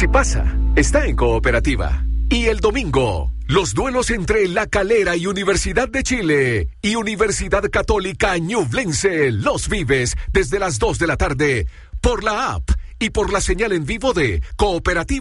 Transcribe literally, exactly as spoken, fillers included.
Si pasa, está en Cooperativa. Y el domingo, los duelos entre La Calera y Universidad de Chile y Universidad Católica Ñublense los vives desde las dos de la tarde por la app y por la señal en vivo de Cooperativa.